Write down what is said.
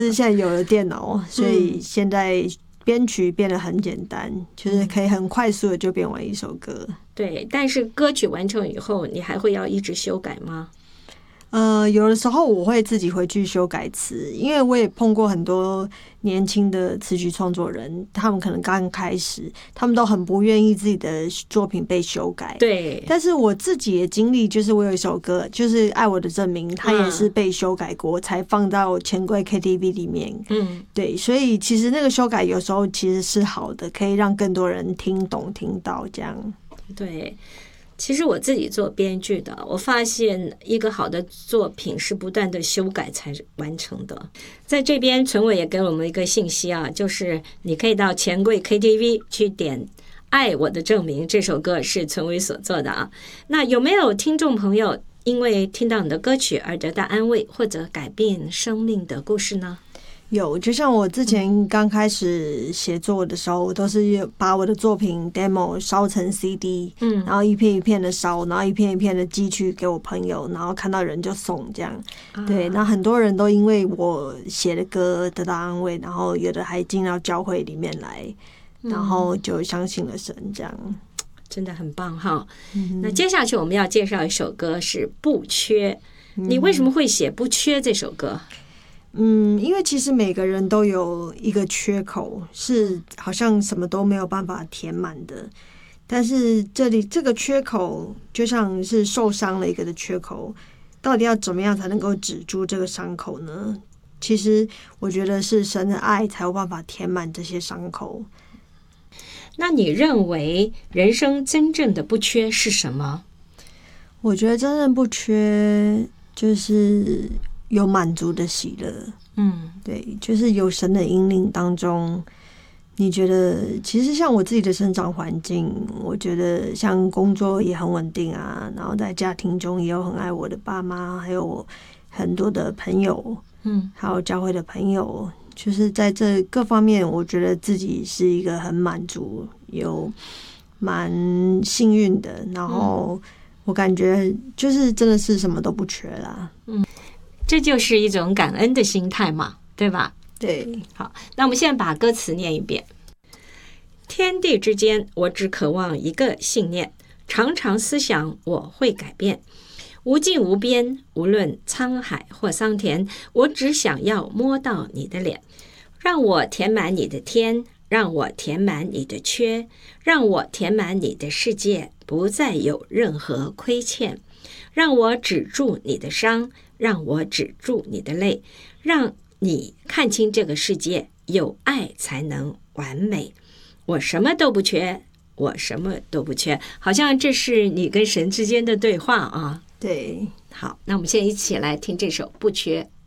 是现在有了电脑，所以现在编曲变得很简单，就是可以很快速的就编完一首歌。 对，但是歌曲完成以后，你还会要一直修改吗？ 有的时候我会自己回去修改词，因为我也碰过很多年轻的词曲创作人，他们可能刚开始，他们都很不愿意自己的作品被修改。 对， 但是我自己的经历就是，我有一首歌就是《爱我的证明》，它也是被修改过，才放到钱柜 KTV 里面。对，所以其实那个修改有时候其实是好的，可以让更多人听懂、听到这样。 对。其实我自己做编剧的，我发现一个好的作品是不断的修改才完成的。在这边陈伟也给我们一个信息啊，就是你可以到钱柜 KTV 去点《爱我的证明》，这首歌是陈伟所做的啊。那有没有听众朋友因为听到你的歌曲而得到安慰或者改变生命的故事呢？ 有，就像我之前刚开始写作的时候，我都是把我的作品 demo 烧成 CD，然后一片一片的烧，然后一片一片的寄去给我朋友，然后看到人就送这样。对，那很多人都因为我写的歌得到安慰，然后有的还进到教会里面来，然后就相信了神这样。 真的很棒哈。那接下去我们要介绍一首歌是《不缺》，你为什么会写《不缺》这首歌？ 因为其实每个人都有一个缺口，是好像什么都没有办法填满的。但是这个缺口就像是受伤了一个的缺口，到底要怎么样才能够止住这个伤口呢？其实我觉得是神的爱才有办法填满这些伤口。 那你认为人生真正的不缺是什么？ 我觉得真正不缺就是有满足的喜乐。对，就是有神的引领当中，你觉得其实像我自己的生长环境，我觉得像工作也很稳定啊，然后在家庭中也有很爱我的爸妈，还有我很多的朋友，还有教会的朋友，就是在这各方面，我觉得自己是一个很满足，有蛮幸运的，然后我感觉就是真的是什么都不缺啦。 这就是一种感恩的心态嘛，对吧？ 对。 好，那我们现在把歌词念一遍。天地之间，我只渴望一个信念，常常思想我会改变。无尽无边，无论沧海或桑田，我只想要摸到你的脸，让我填满你的天，让我填满你的缺，让我填满你的世界，不再有任何亏欠，让我止住你的伤，让我止住你的泪，让你看清这个世界，有爱才能完美。我什么都不缺，我什么都不缺。好像这是你跟神之间的对话啊。 对， 好，那我们现在一起来听这首《不缺》。